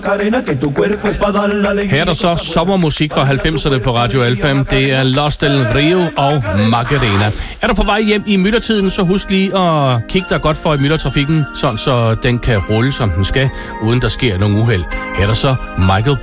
Her er der så sommermusik fra 90'erne på Radio Alfa. Det er Los del Rio og Macarena. Er du på vej hjem i myldretiden, så husk lige at kigge dig godt for i myldretrafikken, sådan så den kan rulle, som den skal, uden der sker nogen uheld. Her er der så Michael